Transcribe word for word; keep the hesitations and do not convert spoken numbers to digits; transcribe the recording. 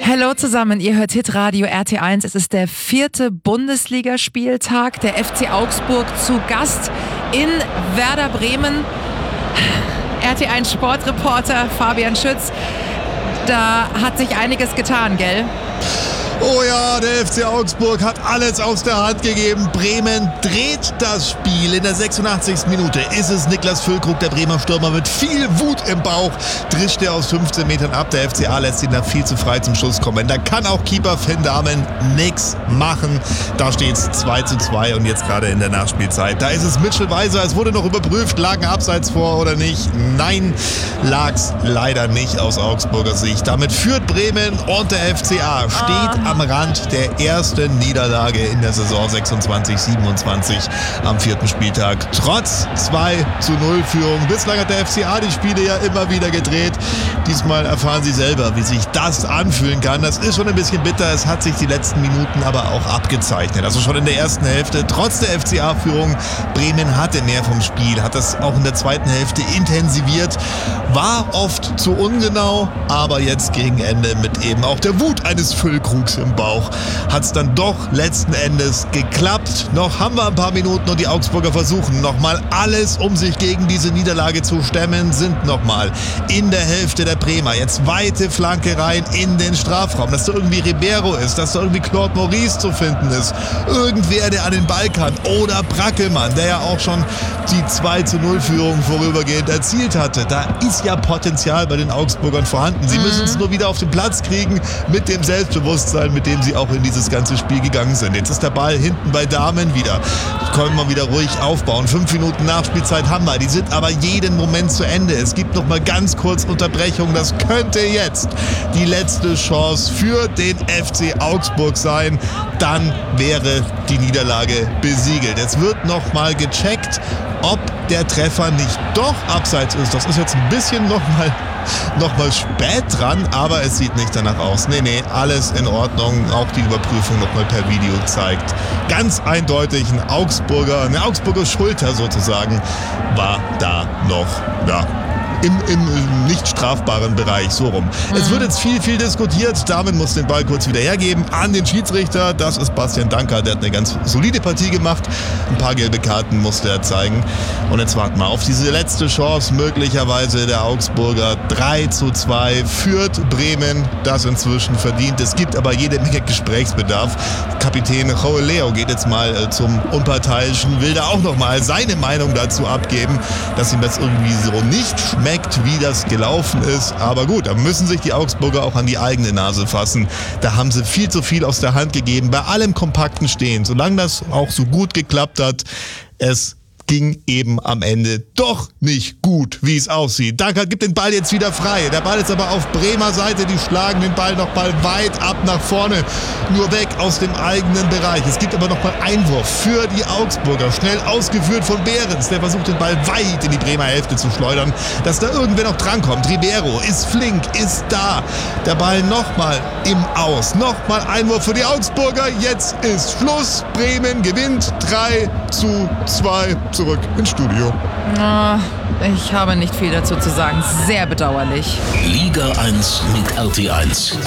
Hallo zusammen, ihr hört Hitradio R T eins. Es ist der vierte Bundesligaspieltag. Der F C Augsburg zu Gast in Werder Bremen. R T eins Sportreporter Fabian Schütz. Da hat sich einiges getan, gell? Oh ja, der F C Augsburg hat alles aus der Hand gegeben. Bremen dreht das Spiel. In der sechsundachtzigsten Minute ist es Niklas Füllkrug, der Bremer Stürmer, mit viel Wut im Bauch. Drischt er aus fünfzehn Metern ab. Der F C A lässt ihn da viel zu frei zum Schuss kommen. Da kann auch Keeper Finn Dahmen nichts machen. Da steht es zwei zu zwei und jetzt gerade in der Nachspielzeit. Da ist es Mitchell Weiser. Es wurde noch überprüft, lag ein Abseits vor oder nicht. Nein, lag's leider nicht aus Augsburger Sicht. Damit führt Bremen und der F C A steht am Rand der ersten Niederlage in der Saison sechsundzwanzig siebenundzwanzig am vierten Spieltag. Trotz zwei zu null Führung. Bislang hat der F C A die Spiele ja immer wieder gedreht. Diesmal erfahren sie selber, wie sich das anfühlen kann. Das ist schon ein bisschen bitter. Es hat sich die letzten Minuten aber auch abgezeichnet. Also schon in der ersten Hälfte, trotz der F C A-Führung, Bremen hatte mehr vom Spiel, hat das auch in der zweiten Hälfte intensiviert, war oft zu ungenau, aber jetzt gegen Ende mit eben auch der Wut eines Füllkrugs im Bauch hat es dann doch letzten Endes geklappt. Noch haben wir ein paar Minuten und die Augsburger versuchen nochmal alles, um sich gegen diese Niederlage zu stemmen, sind nochmal in der Hälfte der Bremer. Jetzt weite Flanke rein in den Strafraum, dass da irgendwie Ribeiro ist, dass da irgendwie Claude Maurice zu finden ist. Irgendwer, der an den Ball kann. Oder Brackelmann, der ja auch schon die zwei zu null Führung vorübergehend erzielt hatte. Da ist ja Potenzial bei den Augsburgern vorhanden. Sie mhm. müssen es nur wieder auf den Platz kriegen mit dem Selbstbewusstsein, mit dem sie auch in dieses ganze Spiel gegangen sind. Jetzt ist der Ball hinten bei Damen wieder. Können wir wieder ruhig aufbauen. Fünf Minuten Nachspielzeit haben wir. Die sind aber jeden Moment zu Ende. Es gibt noch mal ganz kurz Unterbrechung. Das könnte jetzt die letzte Chance für den F C Augsburg sein. Dann wäre die Niederlage besiegelt. Es wird noch mal gecheckt, ob der Treffer nicht doch abseits ist. Das ist jetzt ein bisschen noch mal noch mal spät dran, aber es sieht nicht danach aus. Nee, nee, alles in Ordnung. Auch die Überprüfung noch mal per Video zeigt ganz eindeutig ein Augsburger, eine Augsburger Schulter sozusagen war da noch, ja, Im, im nicht strafbaren Bereich, so rum. Mhm. Es wird jetzt viel, viel diskutiert. Damen muss den Ball kurz wieder hergeben an den Schiedsrichter. Das ist Bastian Danker, der hat eine ganz solide Partie gemacht. Ein paar gelbe Karten musste er zeigen. Und jetzt warten wir auf diese letzte Chance, möglicherweise der Augsburger. drei zu zwei führt Bremen, das inzwischen verdient. Es gibt aber jede Menge Gesprächsbedarf. Kapitän Joel Leo geht jetzt mal zum Unparteiischen, will da auch noch mal seine Meinung dazu abgeben, dass ihm das irgendwie so nicht schmeckt, wie das gelaufen ist. Aber gut, da müssen sich die Augsburger auch an die eigene Nase fassen. Da haben sie viel zu viel aus der Hand gegeben, bei allem kompakten Stehen. Solange das auch so gut geklappt hat, es ging eben am Ende doch nicht gut, wie es aussieht. Dankert gibt den Ball jetzt wieder frei. Der Ball ist aber auf Bremer Seite. Die schlagen den Ball noch mal weit ab nach vorne. Nur weg aus dem eigenen Bereich. Es gibt aber noch mal Einwurf für die Augsburger. Schnell ausgeführt von Behrens. Der versucht den Ball weit in die Bremer Hälfte zu schleudern, dass da irgendwer noch drankommt. Ribeiro ist flink, ist da. Der Ball noch mal im Aus. Noch mal Einwurf für die Augsburger. Jetzt ist Schluss. Bremen gewinnt drei zu zwei. Zurück ins Studio. Oh, ich habe nicht viel dazu zu sagen. Sehr bedauerlich. Liga eins mit R T eins.